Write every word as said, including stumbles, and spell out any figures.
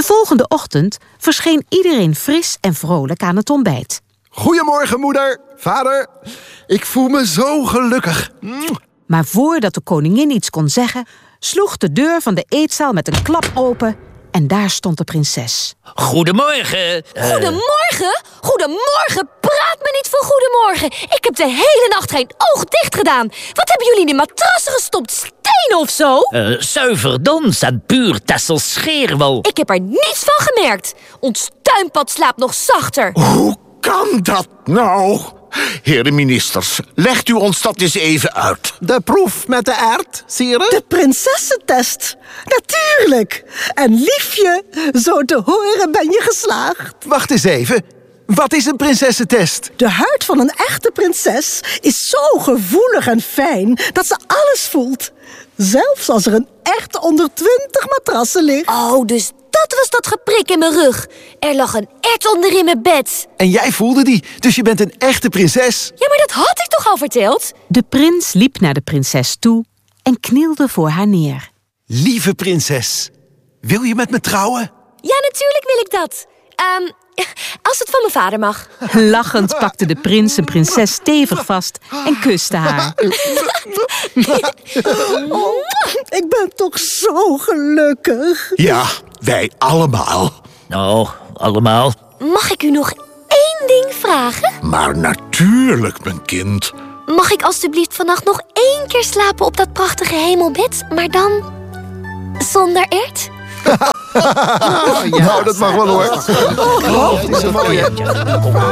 volgende ochtend verscheen iedereen fris en vrolijk aan het ontbijt. Goedemorgen, moeder, vader. Ik voel me zo gelukkig. Maar voordat de koningin iets kon zeggen, sloeg de deur van de eetzaal met een klap open en daar stond de prinses. Goedemorgen. Uh... Goedemorgen? Goedemorgen? Praat me niet voor goedemorgen. Ik heb de hele nacht geen oog dicht gedaan. Wat hebben jullie in de matrassen gestopt? Steen of zo? Uh, zuiver dons en puur Tessels scheerwol. Ik heb er niets van gemerkt. Ons tuinpad slaapt nog zachter. Hoe kan dat nou? Heren ministers, legt u ons dat eens even uit. De proef met de erwt, sire? De prinsessentest. Natuurlijk. En liefje, zo te horen ben je geslaagd. Wacht eens even. Wat is een prinsessentest? De huid van een echte prinses is zo gevoelig en fijn dat ze alles voelt. Zelfs als er een echt onder twintig matrassen ligt. Oh, dus dat was dat geprik in mijn rug. Er lag een ert onder in mijn bed. En jij voelde die, dus je bent een echte prinses. Ja, maar dat had ik toch al verteld? De prins liep naar de prinses toe en knielde voor haar neer. Lieve prinses, wil je met me trouwen? Ja, natuurlijk wil ik dat. Um, als het van mijn vader mag. Lachend pakte de prins en prinses stevig vast en kuste haar. Oh, ik ben toch zo gelukkig. Ja, wij allemaal. Nou, allemaal. Mag ik u nog één ding vragen? Maar natuurlijk, mijn kind. Mag ik alstublieft vannacht nog één keer slapen op dat prachtige hemelbed, maar dan zonder ert? Oh, ja. Nou, dat mag wel hoor. Oh, dat is een mooie.